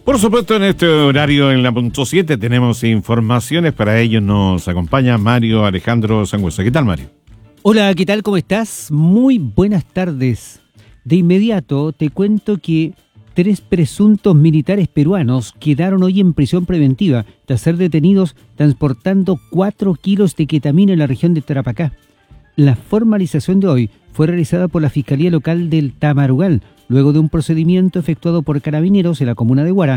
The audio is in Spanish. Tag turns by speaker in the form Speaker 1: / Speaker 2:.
Speaker 1: Por supuesto, en este horario en la punto 7 tenemos informaciones. Para ello nos acompaña Mario Alejandro Sangüesa. ¿Qué tal, Mario?
Speaker 2: Hola, ¿qué tal? ¿Cómo estás? Muy buenas tardes. De inmediato te cuento que 3 presuntos militares peruanos quedaron hoy en prisión preventiva tras ser detenidos transportando 4 kilos de ketamina en la región de Tarapacá. La formalización de hoy fue realizada por la Fiscalía Local del Tamarugal, luego de un procedimiento efectuado por carabineros en la comuna de Huara,